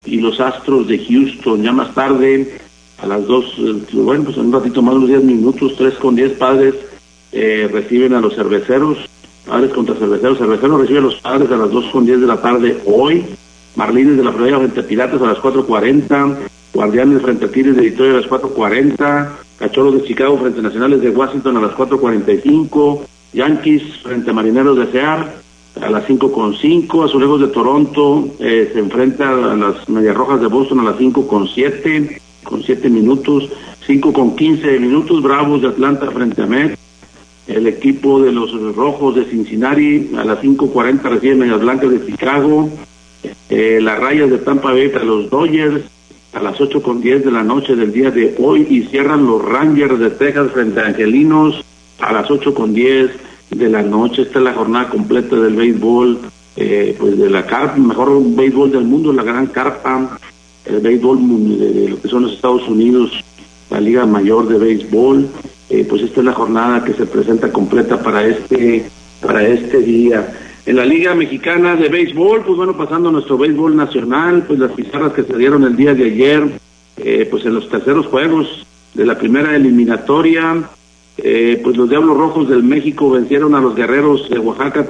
y los Astros de Houston. Ya más tarde, a las 2, bueno, pues en un ratito más, unos 10 minutos, 3:10, Padres reciben a los Cerveceros. Padres contra Cerveceros. Cerveceros recibe a los Padres a las 2:10 de la tarde hoy. Marlines de la Florida frente a Piratas a las 4:40. Guardianes frente a Tigres de Detroit a las 4:40. Cachorros de Chicago frente a Nacionales de Washington a las 4:45. Yankees frente a Marineros de Seattle a las 5:05. Azulejos de Toronto se enfrenta a las Medias Rojas de Boston a las 5:07, con 7 minutos. 5:15 minutos. Bravos de Atlanta frente a Mets. El equipo de los Rojos de Cincinnati a las 5:40 recibe Medias Blancas de Chicago. Las Rayas de Tampa Bay para los Dodgers a las 8:10 de la noche del día de hoy, y cierran los Rangers de Texas frente a Angelinos a las 8:10 de la noche. Esta es la jornada completa del béisbol, pues de la carpa, mejor béisbol del mundo, la gran carpa, el béisbol de lo que son los Estados Unidos, la Liga Mayor de Béisbol. Pues esta es la jornada que se presenta completa para este día. En la Liga Mexicana de Béisbol, pues bueno, pasando a nuestro béisbol nacional, pues las pizarras que se dieron el día de ayer, pues en los terceros juegos de la primera eliminatoria, pues los Diablos Rojos del México vencieron a los Guerreros de Oaxaca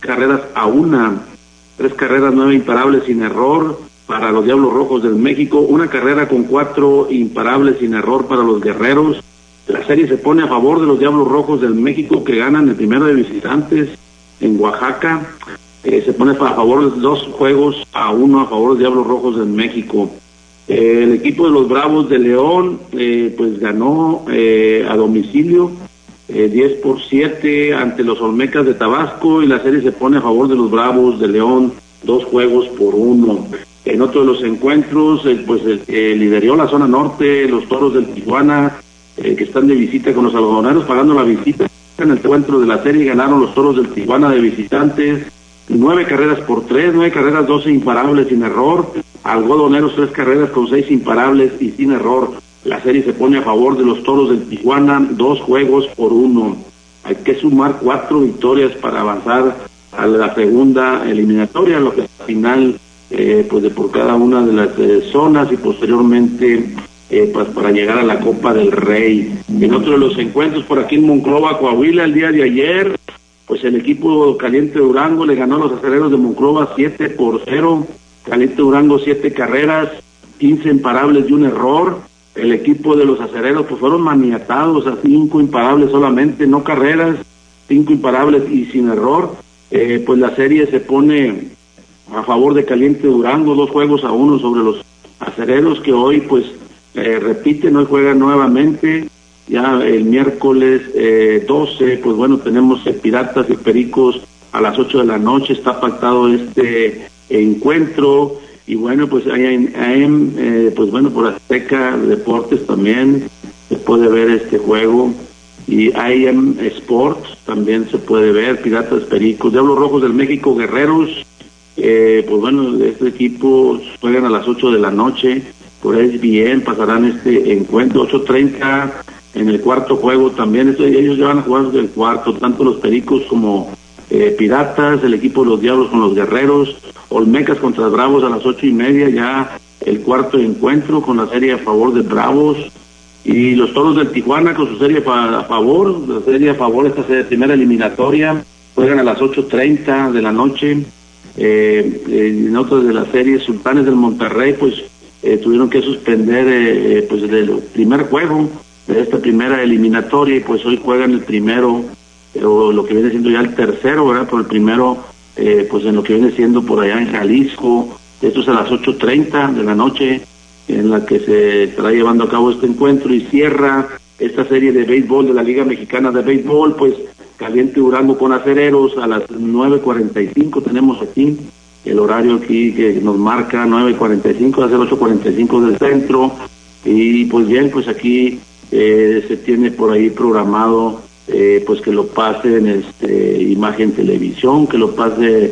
3-1, 3 carreras, 9 imparables sin error para los Diablos Rojos del México, 1 carrera con 4 imparables sin error para los Guerreros. La serie se pone a favor de los Diablos Rojos del México, que ganan el primero de visitantes en Oaxaca. Se pone a favor de 2-1 a favor de los Diablos Rojos del México. El equipo de los Bravos de León pues ganó a domicilio 10-7 ante los Olmecas de Tabasco, y la serie se pone a favor de los Bravos de León 2-1. En otro de los encuentros, pues lideró la zona norte los Toros del Tijuana, que están de visita con los algodoneros, pagando la visita. En el encuentro de la serie ganaron los Toros del Tijuana de visitantes 9 carreras por 3, 9 carreras, 12 imparables sin error. Algodoneros 3 carreras con 6 imparables y sin error. La serie se pone a favor de los Toros del Tijuana 2-1. Hay que sumar 4 victorias para avanzar a la segunda eliminatoria, lo que al final pues de por cada una de las zonas, y posteriormente pues para llegar a la Copa del Rey. En otro de los encuentros por aquí en Monclova, Coahuila, el día de ayer, pues el equipo Caliente Durango le ganó a los Acereros de Monclova 7-0. Caliente Durango 7 carreras, 15 imparables y un error. El equipo de los Acereros pues fueron maniatados a 5 imparables solamente, no carreras, 5 imparables y sin error. Pues la serie se pone a favor de Caliente Durango, 2-1 sobre los Acereros, que hoy pues repiten, hoy juegan nuevamente. Ya el miércoles 12, pues bueno, tenemos Piratas y Pericos a las 8 de la noche, está pactado este encuentro. Y bueno, pues pues bueno, por Azteca Deportes también se puede ver este juego, y IM Sports también se puede ver, Piratas, Pericos, Diablos Rojos del México, Guerreros, pues bueno, este equipo juegan a las 8 de la noche, por ESPN pasarán este encuentro, 8:30 en el cuarto juego también, ellos ya van a jugar del cuarto, tanto los Pericos como Piratas, el equipo de los Diablos con los Guerreros, Olmecas contra Bravos a las 8:30, ya el cuarto encuentro con la serie a favor de Bravos, y los Toros del Tijuana con su serie a favor, la serie a favor, esta primera eliminatoria, juegan a las 8:30 de la noche. En otras de las series, Sultanes del Monterrey pues tuvieron que suspender pues el primer juego de esta primera eliminatoria, y pues hoy juegan el primero, o lo que viene siendo ya el tercero, ¿verdad? Por el primero, pues en lo que viene siendo por allá en Jalisco. Esto es a las 8:30 de la noche, en la que se estará llevando a cabo este encuentro, y cierra esta serie de béisbol de la Liga Mexicana de Béisbol, pues Caliente Durango con Acereros a las 9:45, tenemos aquí el horario aquí que nos marca 9:45, a ser 8:45 del centro, y pues bien, pues aquí se tiene por ahí programado pues que lo pase en Imagen Televisión, que lo pase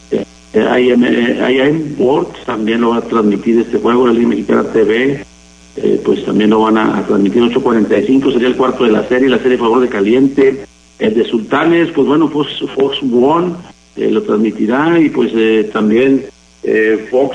IM Sports, también lo va a transmitir este juego, la Liga Mexicana TV, pues también lo van a transmitir 8:45, sería el cuarto de la serie a favor de Caliente. El de Sultanes, pues bueno, Fox One lo transmitirá, y pues también Fox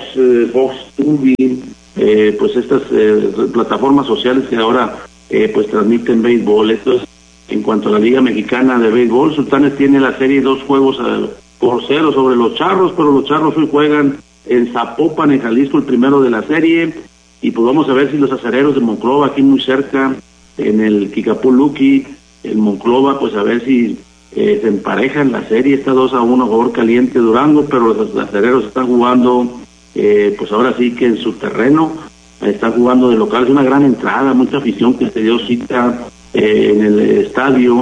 Tubi, pues estas plataformas sociales que ahora pues transmiten béisbol. Esto es en cuanto a la Liga Mexicana de Béisbol. Sultanes tiene la serie 2-0 sobre los Charros, pero los Charros hoy juegan en Zapopan, en Jalisco, el primero de la serie, y pues vamos a ver si los Acereros de Monclova, aquí muy cerca, en el Kikapuluki, el Monclova, pues a ver si se emparejan la serie. Está 2-1 favor Caliente Durango, pero los Acereros están jugando pues ahora sí que en su terreno, están jugando de local. Es una gran entrada, mucha afición que se dio cita en el estadio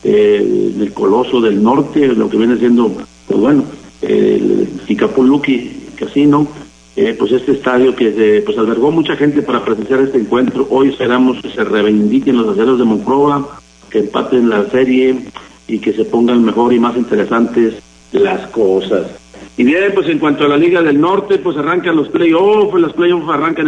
del Coloso del Norte, lo que viene siendo, pues bueno, el Kikapuluki Casino, pues este estadio que pues albergó mucha gente para presenciar este encuentro. Hoy esperamos que se reivindiquen los Acereros de Monclova, que empaten la serie y que se pongan mejor y más interesantes las cosas. Y bien, pues en cuanto a la Liga del Norte, pues arrancan los playoffs. Los playoffs arrancan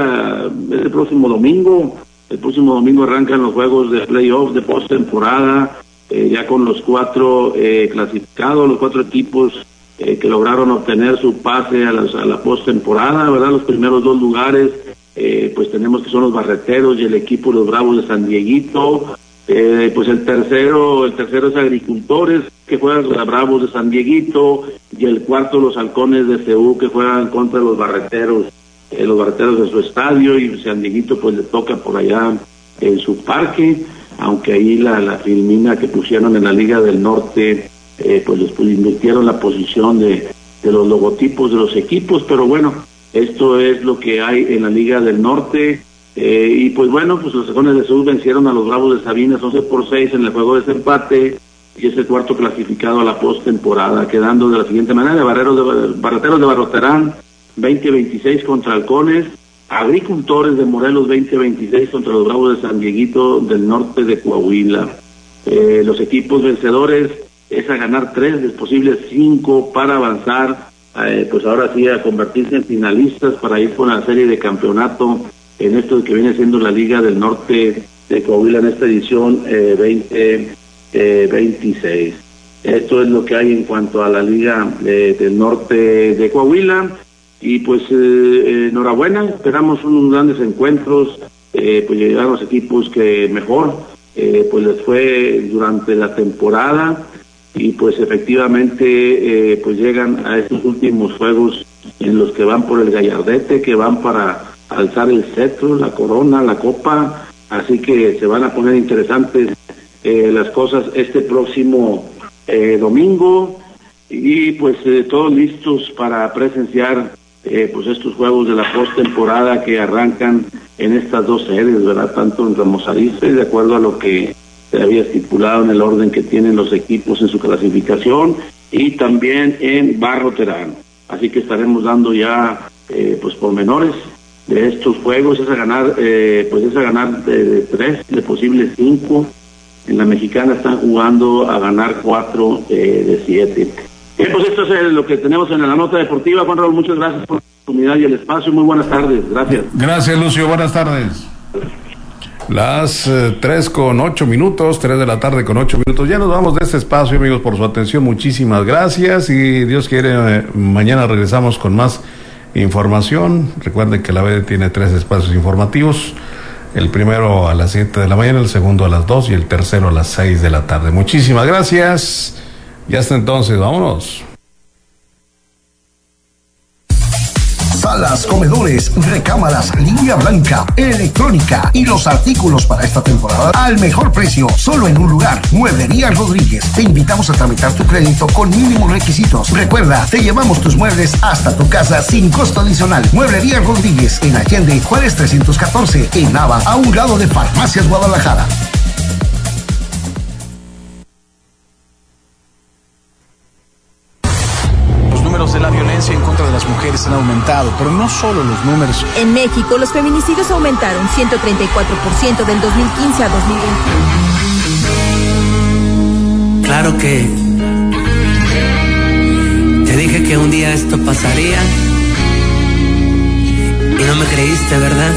este próximo domingo. El próximo domingo arrancan los juegos de playoffs de postemporada, ya con los 4 clasificados, los 4 equipos que lograron obtener su pase a la postemporada, ¿verdad? Los primeros 2 lugares, pues tenemos que son los Barreteros y el equipo los Bravos de San Dieguito. Pues el tercero es Agricultores, que juegan contra Bravos de San Dieguito, y el cuarto los Halcones de CU, que juegan contra los Barreteros de su estadio, y San Dieguito pues le toca por allá en su parque, aunque ahí la filmina que pusieron en la Liga del Norte, pues les invirtieron la posición de los logotipos de los equipos, pero bueno, esto es lo que hay en la Liga del Norte. Y pues bueno, pues los Halcones de CU vencieron a los Bravos de Sabinas 11-6 en el juego de desempate, y es el cuarto clasificado a la postemporada, quedando de la siguiente manera: Barreteros de Barroterán 20-26 contra Halcones, Agricultores de Morelos 20-26 contra los Bravos de San Dieguito del norte de Coahuila. Los equipos vencedores es a ganar 3 de posibles 5 para avanzar, pues ahora sí a convertirse en finalistas para ir con la serie de campeonato en esto que viene siendo la Liga del Norte de Coahuila en esta edición 2026. Esto es lo que hay en cuanto a la Liga del Norte de Coahuila, y pues enhorabuena, esperamos unos grandes encuentros, pues llegaron los equipos que mejor pues les fue durante la temporada, y pues efectivamente pues llegan a estos últimos juegos en los que van por el gallardete, que van para alzar el cetro, la corona, la copa, así que se van a poner interesantes las cosas este próximo domingo, y pues todos listos para presenciar pues estos juegos de la postemporada que arrancan en estas 2 series, ¿verdad? Tanto en Ramos Arizpe, de acuerdo a lo que se había estipulado en el orden que tienen los equipos en su clasificación, y también en Barroterán. Así que estaremos dando ya pues pormenores de estos juegos. Es a ganar de 3 de posibles 5. En la Mexicana están jugando a ganar 4 de 7. Bien, pues esto es lo que tenemos en la nota deportiva. Juan Raúl, muchas gracias por la oportunidad y el espacio. Muy buenas tardes. Gracias. Gracias, Lucio. Buenas tardes. Las 3:08, 3 de la tarde con 8 minutos. Ya nos vamos de este espacio, amigos, por su atención. Muchísimas gracias, y Dios quiere, mañana regresamos con más información. Recuerden que la BD tiene 3 espacios informativos: el primero a las 7 de la mañana, el segundo a las 2 y el tercero a las 6 de la tarde. Muchísimas gracias, y hasta entonces, vámonos. Salas, comedores, recámaras, línea blanca, electrónica y los artículos para esta temporada al mejor precio, solo en un lugar: Mueblería Rodríguez. Te invitamos a tramitar tu crédito con mínimos requisitos. Recuerda, te llevamos tus muebles hasta tu casa sin costo adicional. Mueblería Rodríguez, en Allende, Juárez 314, en Nava, a un lado de Farmacias Guadalajara. De la violencia en contra de las mujeres han aumentado, pero no solo los números. En México, los feminicidios aumentaron 134% del 2015 a 2020. Claro que te dije que un día esto pasaría y no me creíste, ¿verdad?